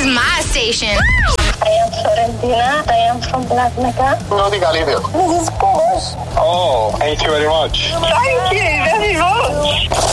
is my station. I am Florentina. I am from Black Mecca. No diga líder. This is Porsche. Oh, thank you very much. Thank you very much.